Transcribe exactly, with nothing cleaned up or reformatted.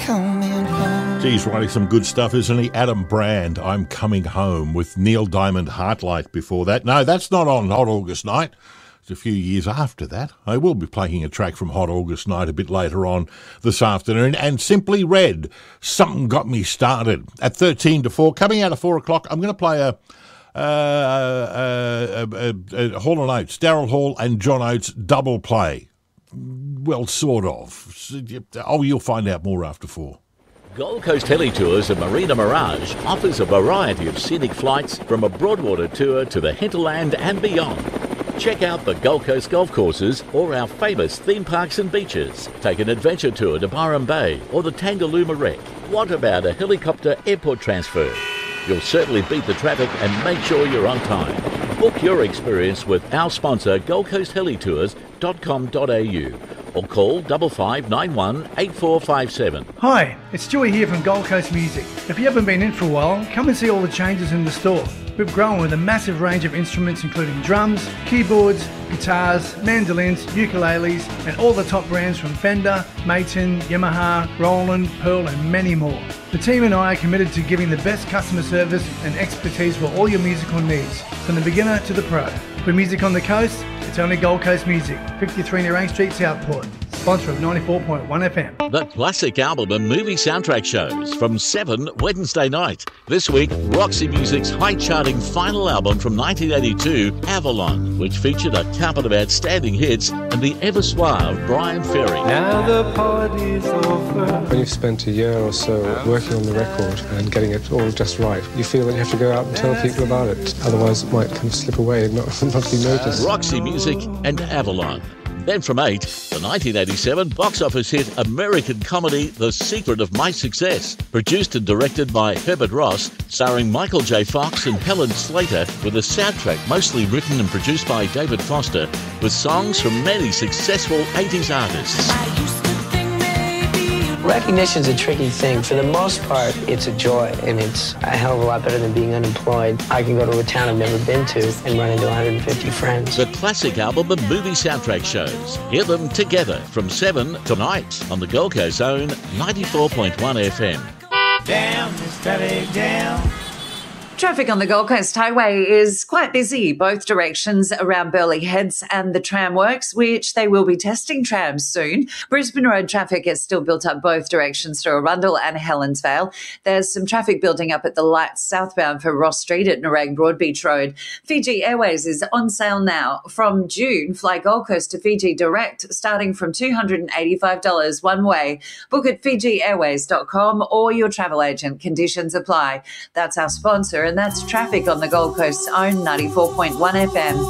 coming home. Geez, writing some good stuff, isn't he? Adam Brand, I'm Coming Home, with Neil Diamond, Heartlight before that. No, that's not on Hot August Night. It's a few years after that. I will be playing a track from Hot August Night a bit later on this afternoon. And Simply Red, Something Got Me Started, at thirteen to four. Coming out at four o'clock, I'm going to play a Uh, uh, uh, uh, uh, Hall and Oates, Daryl Hall and John Oates double play. Well, sort of. Oh, you'll find out more after four. Gold Coast Heli Tours and Marina Mirage offers a variety of scenic flights from a Broadwater tour to the hinterland and beyond. Check out the Gold Coast golf courses or our famous theme parks and beaches. Take an adventure tour to Byron Bay or the Tangalooma Wreck. What about a helicopter airport transfer? You'll certainly beat the traffic and make sure you're on time. Book your experience with our sponsor, gold coast heli tours dot com dot a u, or call five five nine one eight four five seven. Hi, it's Stewie here from Gold Coast Music. If you haven't been in for a while, come and see all the changes in the store. We've grown with a massive range of instruments including drums, keyboards, guitars, mandolins, ukuleles, and all the top brands from Fender, Maton, Yamaha, Roland, Pearl, and many more. The team and I are committed to giving the best customer service and expertise for all your musical needs, from the beginner to the pro. For music on the coast, it's only Gold Coast Music, fifty-three Nerang Street, Southport. Sponsor of ninety-four point one F M. The classic album and movie soundtrack shows from seven Wednesday night. This week, Roxy Music's high-charting final album from nineteen eighty-two, Avalon, which featured a couple of outstanding hits and the ever-suave Brian Ferry. Now the party's over. When you've spent a year or so working on the record and getting it all just right, you feel that you have to go out and tell people about it. Otherwise, it might kind of slip away and not, not be noticed. Roxy Music and Avalon. Then from eight, the nineteen eighty-seven box office hit American comedy The Secret of My Success, produced and directed by Herbert Ross, starring Michael J. Fox and Helen Slater, with a soundtrack mostly written and produced by David Foster, with songs from many successful eighties artists. Recognition's a tricky thing. For the most part, it's a joy, and it's a hell of a lot better than being unemployed. I can go to a town I've never been to and run into one hundred fifty friends. The classic album and movie soundtrack shows. Hear them together from seven tonight on the Gold Coast Zone ninety-four point one F M. Down, steady down. Traffic on the Gold Coast Highway is quite busy, both directions around Burleigh Heads and the tram works, which they will be testing trams soon. Brisbane Road traffic is still built up both directions through Arundel and Helensvale. There's some traffic building up at the lights southbound for Ross Street at Nerang Broadbeach Road. Fiji Airways is on sale now. From June, fly Gold Coast to Fiji direct, starting from two hundred eighty-five dollars one way. Book at fiji airways dot com or your travel agent. Conditions apply. That's our sponsor, and that's traffic on the Gold Coast's own ninety-four point one F M.